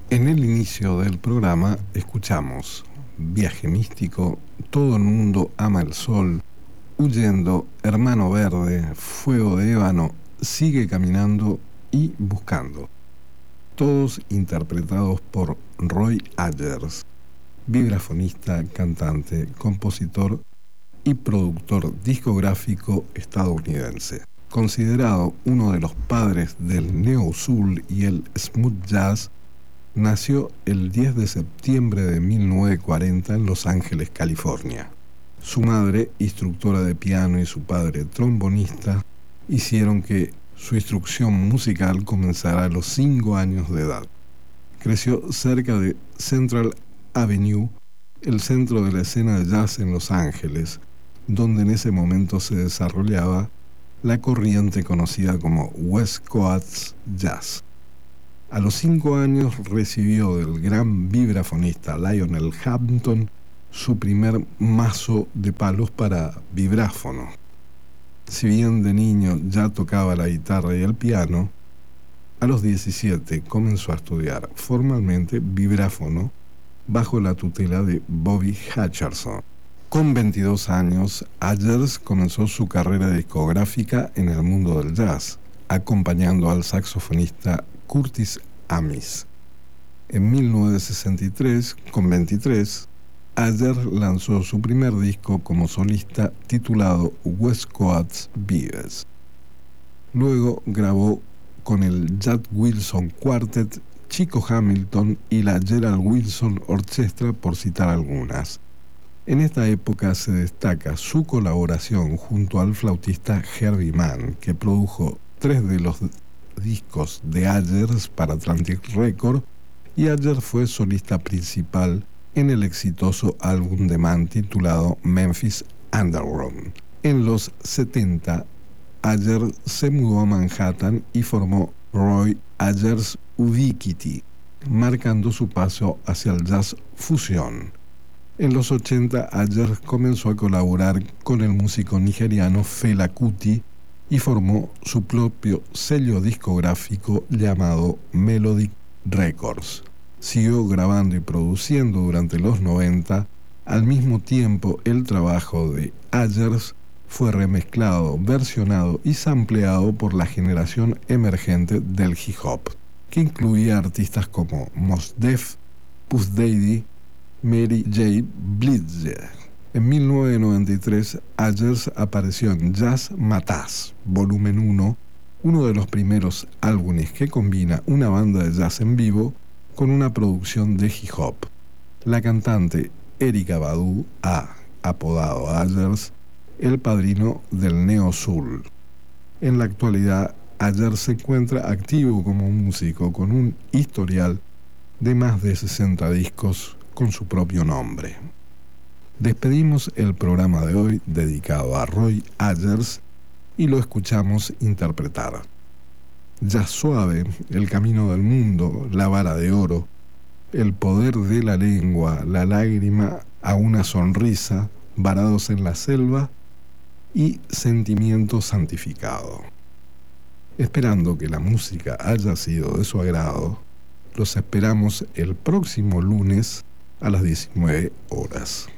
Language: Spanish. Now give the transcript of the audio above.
En el inicio del programa escuchamos Viaje místico, Todo el mundo ama el sol, Huyendo, Hermano verde, Fuego de ébano, Sigue caminando y Buscando. Todos interpretados por Roy Ayers, vibrafonista, cantante, compositor y productor discográfico estadounidense. Considerado uno de los padres del neo-soul y el smooth jazz, nació el 10 de septiembre de 1940 en Los Ángeles, California. Su madre, instructora de piano, y su padre, trombonista, hicieron que su instrucción musical comenzara a los 5 años de edad. Creció cerca de Central Avenue, el centro de la escena de jazz en Los Ángeles, donde en ese momento se desarrollaba la corriente conocida como West Coast Jazz. A los 5 años recibió del gran vibrafonista Lionel Hampton su primer mazo de palos para vibráfono. Si bien de niño ya tocaba la guitarra y el piano, a los 17 comenzó a estudiar formalmente vibráfono bajo la tutela de Bobby Hutcherson. Con 22 años, Ayers comenzó su carrera discográfica en el mundo del jazz, acompañando al saxofonista Curtis Amis. En 1963, con 23, Ayers lanzó su primer disco como solista titulado West Coast Vibes. Luego grabó con el Jack Wilson Quartet, Chico Hamilton y la Gerald Wilson Orchestra, por citar algunas. En esta época se destaca su colaboración junto al flautista Herbie Mann, que produjo 3 de los discos de Ayers para Atlantic Records, y Ayers fue solista principal en el exitoso álbum de Mann titulado Memphis Underground. En los 70, Ayers se mudó a Manhattan y formó Roy Ayers Ubiquity, marcando su paso hacia el jazz fusión. En los 80, Ayers comenzó a colaborar con el músico nigeriano Fela Kuti y formó su propio sello discográfico llamado Melodic Records. Siguió grabando y produciendo durante los 90. Al mismo tiempo, el trabajo de Ayers fue remezclado, versionado y sampleado por la generación emergente del hip hop, que incluía artistas como Mos Def, Puff Daddy, Mary J. Blige. En 1993, Ayers apareció en Jazz Mataz, volumen 1, uno de los primeros álbumes que combina una banda de jazz en vivo con una producción de hip hop. La cantante Erykah Badu ha apodado a Ayers el padrino del neo-soul. En la actualidad, Ayers se encuentra activo como músico con un historial de más de 60 discos con su propio nombre. Despedimos el programa de hoy dedicado a Roy Ayers y lo escuchamos interpretar Jazz Suave, El camino del mundo, La vara de oro, El poder de la lengua, La lágrima a una sonrisa, Varados en la selva y Sentimiento santificado. Esperando que la música haya sido de su agrado, los esperamos el próximo lunes a las 19 horas.